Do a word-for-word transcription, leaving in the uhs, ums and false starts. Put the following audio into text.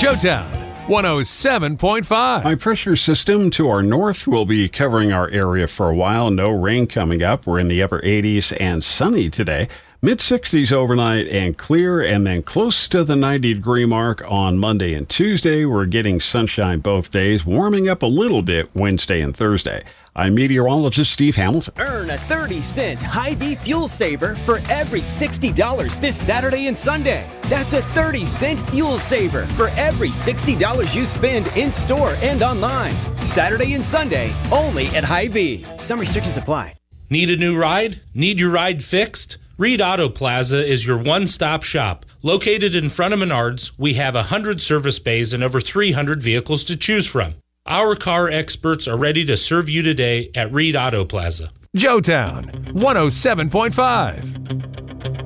Joetown one oh seven point five. High pressure system to our north will be covering our area for a while. No rain coming up. We're in the upper eighties and sunny today. mid sixties overnight and clear, and then close to the ninety degree mark on Monday and Tuesday. We're getting sunshine both days, warming up a little bit Wednesday and Thursday. I'm meteorologist Steve Hamilton. Earn a thirty cent Hy-Vee fuel saver for every sixty dollars this Saturday and Sunday. That's a thirty cent fuel saver for every sixty dollars you spend in store and online. Saturday and Sunday, only at Hy-Vee. Some restrictions apply. Need a new ride? Need your ride fixed? Reed Auto Plaza is your one-stop shop. Located in front of Menards, we have one hundred service bays and over three hundred vehicles to choose from. Our car experts are ready to serve you today at Reed Auto Plaza. Joetown one oh seven point five.